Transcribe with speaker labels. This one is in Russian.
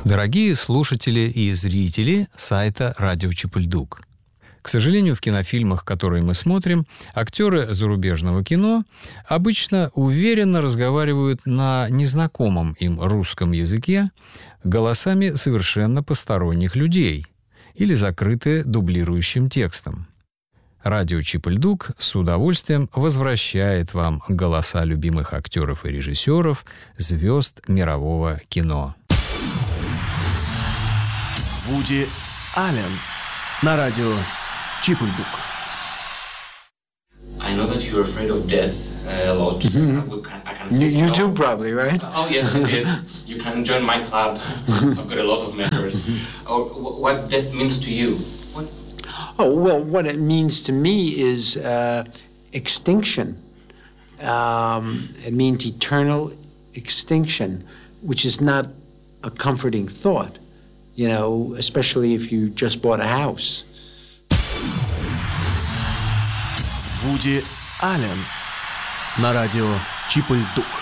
Speaker 1: Дорогие слушатели и зрители сайта «Радио Чип-и-Ль-Дук». К сожалению, в кинофильмах, которые мы смотрим, актеры зарубежного кино обычно уверенно разговаривают на незнакомом им русском языке голосами совершенно посторонних людей или закрыты дублирующим текстом. Радио Чип-и-Ль-Дук с удовольствием возвращает вам голоса любимых актеров и режиссеров, звезд мирового кино.
Speaker 2: Вуди Аллен на радио Чип-и-Ль-Дук.
Speaker 3: I know that you're afraid of death a lot. I can say
Speaker 4: You do probably, right?
Speaker 3: Oh yes, I did. You can join my club. I've got a lot of members. What death means to you? What?
Speaker 4: Oh, well, what it means to me is extinction. It means eternal extinction, which is not a comforting thought, you know, especially if you just bought a house.
Speaker 2: Вуди Аллен на радио Чип-и-Ль-Дук.